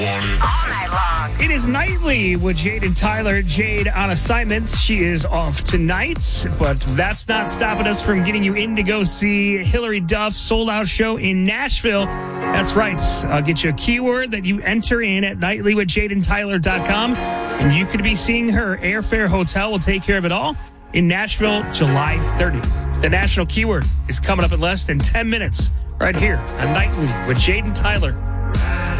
All night long. It is Nightly with Jade and Tyler. Jade on assignment. She is off tonight, but that's not stopping us from getting you in to go see Hillary Duff's sold-out show in Nashville. That's right. I'll get you a keyword that you enter in at nightlywithjadeandtyler.com, and you could be seeing her. Airfare, hotel will take care of it all in Nashville, July 30th. The national keyword is coming up in less than 10 minutes right here on Nightly with Jade and Tyler.